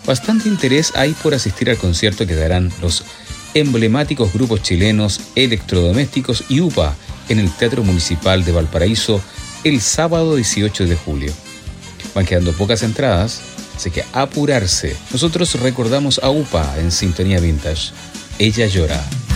bastante interés hay por asistir al concierto que darán los emblemáticos grupos chilenos Electrodomésticos y UPA en el Teatro Municipal de Valparaíso el sábado 18 de julio. Van quedando pocas entradas, así que apurarse. Nosotros recordamos a UPA en Sintonía Vintage. Ella llora.